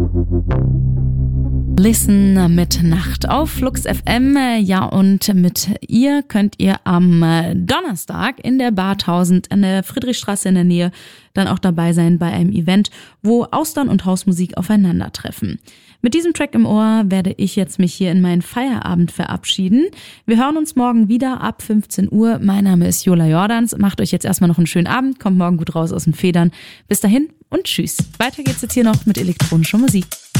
Listen mit Nacht auf Flux FM. Ja, und mit ihr könnt ihr am Donnerstag in der Bar 1000 an der Friedrichstraße in der Nähe dann auch dabei sein bei einem Event, wo Austern und Hausmusik aufeinandertreffen. Mit diesem Track im Ohr werde ich jetzt mich hier in meinen Feierabend verabschieden. Wir hören uns morgen wieder ab 15 Uhr. Mein Name ist Jola Jordans. Macht euch jetzt erstmal noch einen schönen Abend. Kommt morgen gut raus aus den Federn. Bis dahin und tschüss. Weiter geht's jetzt hier noch mit elektronischer Musik.